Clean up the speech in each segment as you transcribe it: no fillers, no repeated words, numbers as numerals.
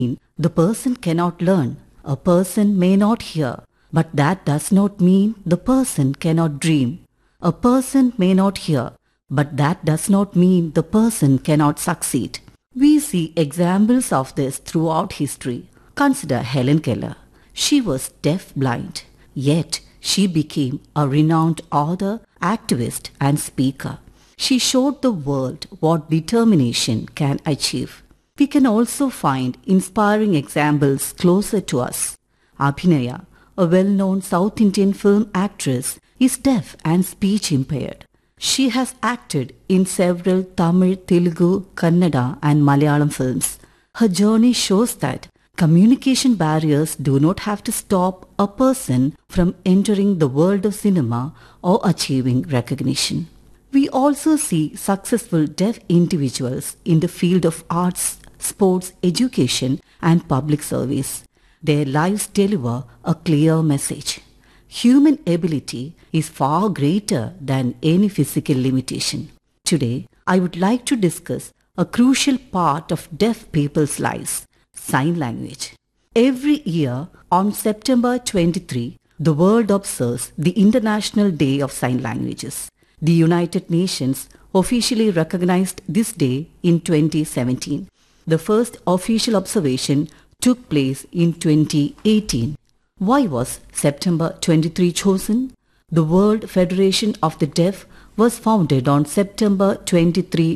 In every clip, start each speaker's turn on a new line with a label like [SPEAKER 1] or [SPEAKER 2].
[SPEAKER 1] the person cannot learn. A person may not hear, but that does not mean the person cannot dream. A person may not hear, but that does not mean the person cannot succeed. We see examples of this throughout history. Consider Helen Keller. She was deaf-blind, yet she became a renowned author, activist, and speaker. She showed the world what determination can achieve. We can also find inspiring examples closer to us. Abhinaya, a well-known South Indian film actress, is deaf and speech impaired. She has acted in several Tamil, Telugu, Kannada, and Malayalam films. Her journey shows that communication barriers do not have to stop a person from entering the world of cinema or achieving recognition. We also see successful deaf individuals in the field of arts, sports, education, and public service. Their lives deliver a clear message. Human ability is far greater than any physical limitation. Today, I would like to discuss a crucial part of deaf people's lives, sign language. Every year on September 23, the world observes the International Day of Sign Languages. The United Nations officially recognized this day in 2017. The first official observation took place in 2018. Why was September 23 chosen? The World Federation of the Deaf was founded on September 23,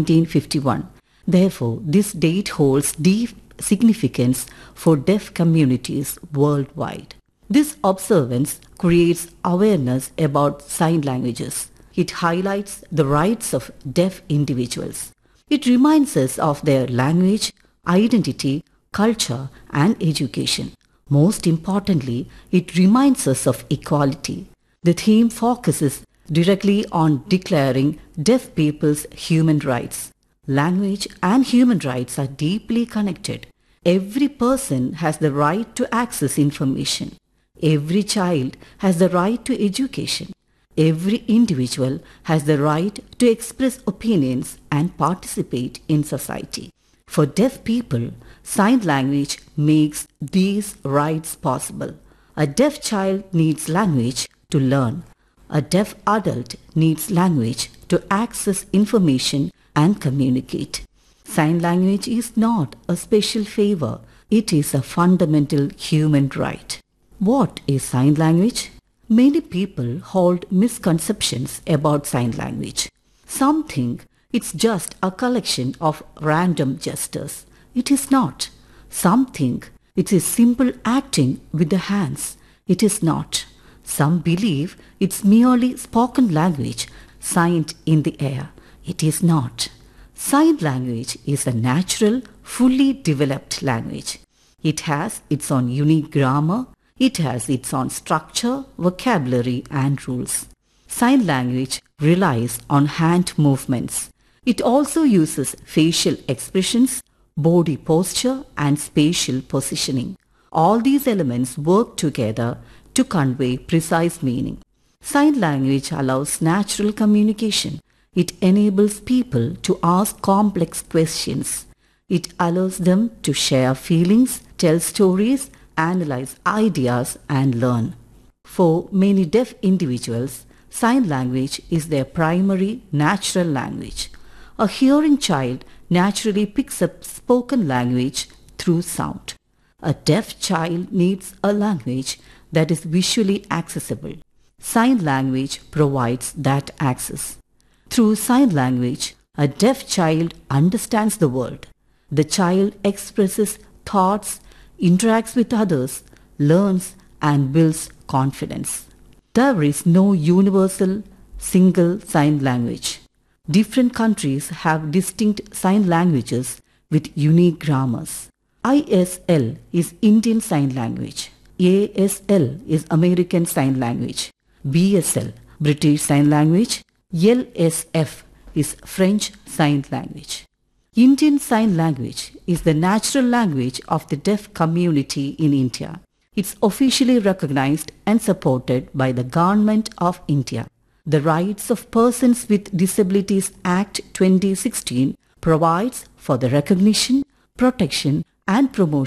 [SPEAKER 1] 1951. Therefore, this date holds deep significance for deaf communities worldwide. This observance creates awareness about sign languages. It highlights the rights of deaf individuals. It reminds us of their language, identity, culture, and education. Most importantly, it reminds us of equality. The theme focuses directly on declaring deaf people's human rights. Language and human rights are deeply connected. Every person has the right to access information. Every child has the right to education. Every individual has the right to express opinions and participate in society. For deaf people, sign language makes these rights possible. A deaf child needs language to learn. A deaf adult needs language to access information and communicate. Sign language is not a special favor. It is a fundamental human right. What is sign language? Many people hold misconceptions about sign language. Some think it's just a collection of random gestures. It is not. Some think it is simple acting with the hands. It is not. Some believe it's merely spoken language signed in the air. It is not. Sign language is a natural, fully developed language. It has its own unique grammar. It has its own structure, vocabulary, and rules. Sign language relies on hand movements. It also uses facial expressions, body posture, and spatial positioning. All these elements work together to convey precise meaning. Sign language allows natural communication. It enables people to ask complex questions. It allows them to share feelings, tell stories, analyze ideas, and learn. For many deaf individuals, sign language is their primary natural language. A hearing child naturally picks up spoken language through sound. A deaf child needs a language that is visually accessible. Sign language provides that access. Through sign language, a deaf child understands the world. The child expresses thoughts, interacts with others, learns, and builds confidence. There is no universal, single sign language. Different countries have distinct sign languages with unique grammars. ISL is Indian Sign Language. ASL is American Sign Language. BSL, British Sign Language. LSF is French Sign Language. Indian Sign Language is the natural language of the deaf community in India. It's officially recognized and supported by the Government of India. The Rights of Persons with Disabilities Act 2016 provides for the recognition, protection, and promotion.